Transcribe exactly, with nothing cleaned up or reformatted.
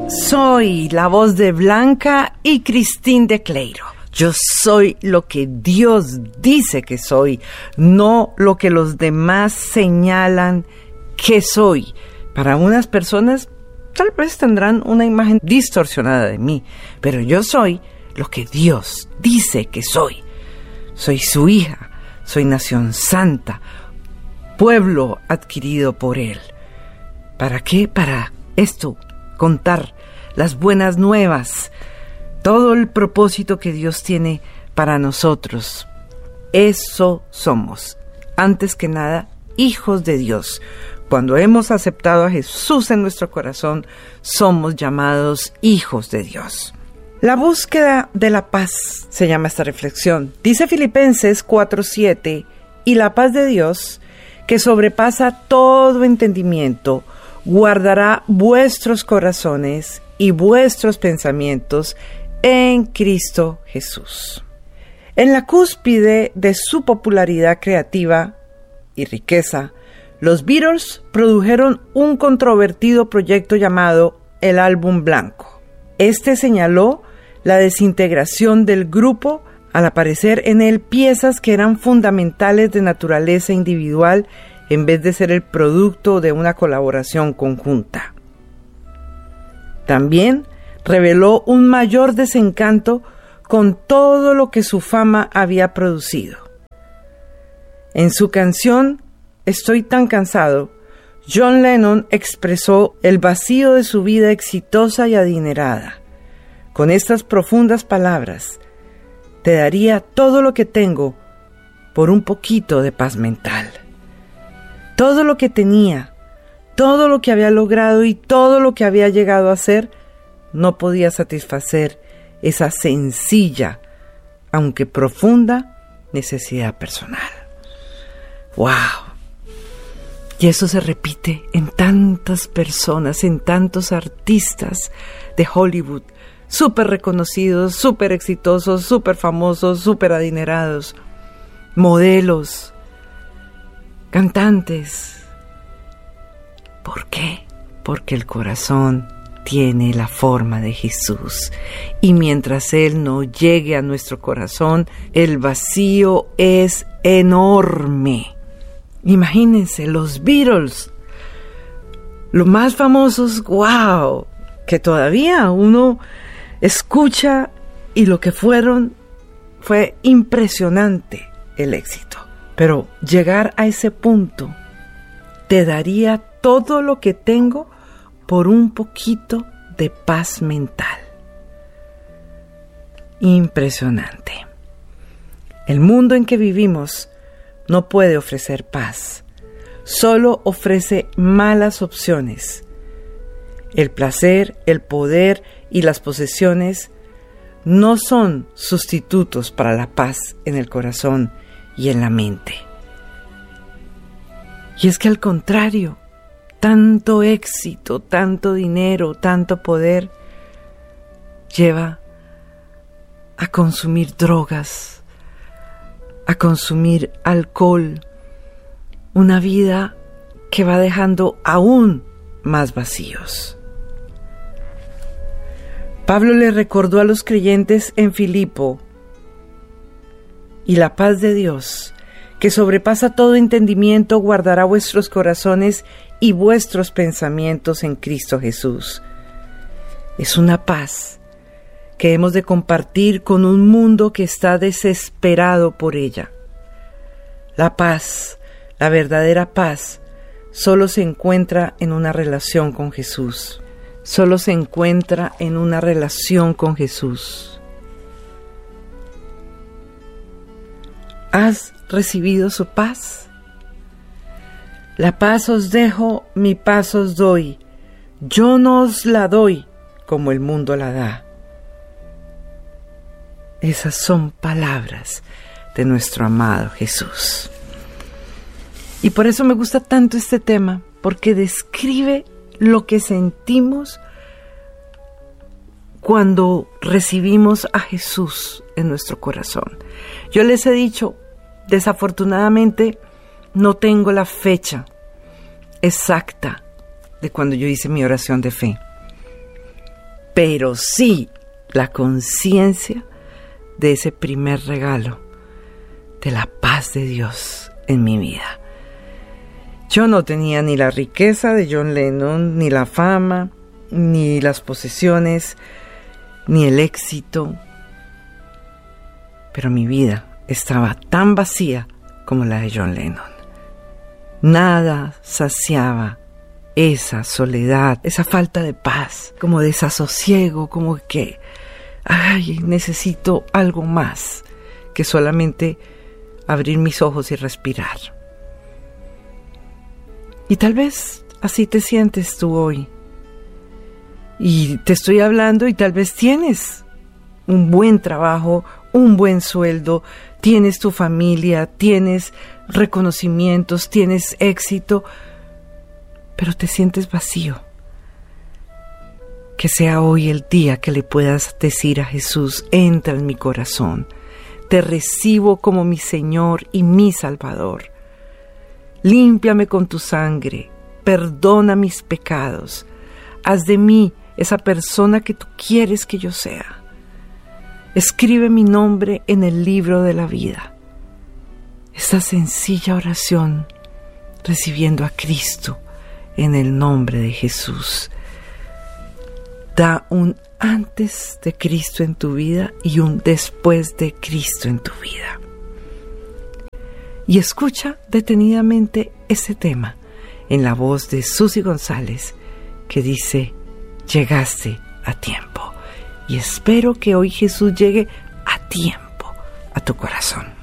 Soy la voz de Blanca y Cristín de Cleiro. Yo soy lo que Dios dice que soy, no lo que los demás señalan que soy. Para unas personas tal vez tendrán una imagen distorsionada de mí, pero yo soy lo que Dios dice que soy. Soy su hija, soy nación santa, pueblo adquirido por Él. ¿Para qué? Para esto, contar las buenas nuevas, todo el propósito que Dios tiene para nosotros. Eso somos, antes que nada, hijos de Dios. Cuando hemos aceptado a Jesús en nuestro corazón, somos llamados hijos de Dios. La búsqueda de la paz se llama esta reflexión. Dice Filipenses cuatro siete, y la paz de Dios, que sobrepasa todo entendimiento, guardará vuestros corazones y vuestros pensamientos en Cristo Jesús. En la cúspide de su popularidad creativa y riqueza, los Beatles produjeron un controvertido proyecto llamado el Álbum Blanco. Este señaló la desintegración del grupo al aparecer en él piezas que eran fundamentales de naturaleza individual en vez de ser el producto de una colaboración conjunta. También reveló un mayor desencanto con todo lo que su fama había producido. En su canción Estoy tan cansado, John Lennon expresó el vacío de su vida exitosa y adinerada. Con estas profundas palabras, te daría todo lo que tengo por un poquito de paz mental. Todo lo que tenía, todo lo que había logrado y todo lo que había llegado a ser, no podía satisfacer esa sencilla, aunque profunda, necesidad personal. ¡Wow! Y eso se repite en tantas personas, en tantos artistas de Hollywood, súper reconocidos, súper exitosos, súper famosos, súper adinerados, modelos, cantantes. ¿Por qué? Porque el corazón tiene la forma de Jesús. Y mientras Él no llegue a nuestro corazón, el vacío es enorme. Imagínense, los Beatles, los más famosos, wow, que todavía uno escucha, y lo que fueron fue impresionante el éxito. Pero llegar a ese punto, te daría todo lo que tengo por un poquito de paz mental. Impresionante. El mundo en que vivimos no puede ofrecer paz, solo ofrece malas opciones. El placer, el poder y las posesiones no son sustitutos para la paz en el corazón y en la mente. Y es que al contrario, tanto éxito, tanto dinero, tanto poder lleva a consumir drogas, a consumir alcohol, una vida que va dejando aún más vacíos. Pablo le recordó a los creyentes en Filipo, y la paz de Dios, que sobrepasa todo entendimiento, guardará vuestros corazones y vuestros pensamientos en Cristo Jesús. Es una paz que hemos de compartir con un mundo que está desesperado por ella. La paz, la verdadera paz, solo se encuentra en una relación con Jesús. Solo se encuentra en una relación con Jesús. ¿Has recibido su paz? La paz os dejo, mi paz os doy. Yo no os la doy como el mundo la da. Esas son palabras de nuestro amado Jesús. Y por eso me gusta tanto este tema, porque describe lo que sentimos cuando recibimos a Jesús en nuestro corazón. Yo les he dicho, desafortunadamente no tengo la fecha exacta de cuando yo hice mi oración de fe. pero sí la conciencia de ese primer regalo, de la paz de Dios en mi vida. Yo no tenía ni la riqueza de John Lennon, ni la fama, ni las posesiones, ni el éxito, pero mi vida estaba tan vacía como la de John Lennon. Nada saciaba esa soledad, esa falta de paz, como desasosiego, como que, ay, necesito algo más que solamente abrir mis ojos y respirar. Y tal vez así te sientes tú hoy. Y te estoy hablando y tal vez tienes un buen trabajo, un buen sueldo, tienes tu familia, tienes reconocimientos, tienes éxito, pero te sientes vacío. Que sea hoy el día que le puedas decir a Jesús: entra en mi corazón, te recibo como mi Señor y mi Salvador. Límpiame con tu sangre, perdona mis pecados, haz de mí esa persona que tú quieres que yo sea. Escribe mi nombre en el libro de la vida. Esta sencilla oración, recibiendo a Cristo en el nombre de Jesús, da un antes de Cristo en tu vida y un después de Cristo en tu vida. Y escucha detenidamente este tema en la voz de Susi González, que dice: llegaste a tiempo. Y espero que hoy Jesús llegue a tiempo a tu corazón.